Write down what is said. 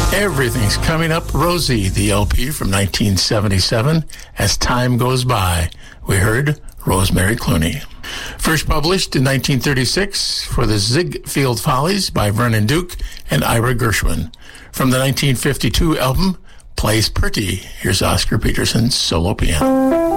Everything's Coming Up Rosie, the LP from 1977. As Time Goes By, we heard Rosemary Clooney. First published in 1936 for the Ziegfeld Follies by Vernon Duke and Ira Gershwin. From the 1952 album, Plays Pretty, here's Oscar Peterson's solo piano.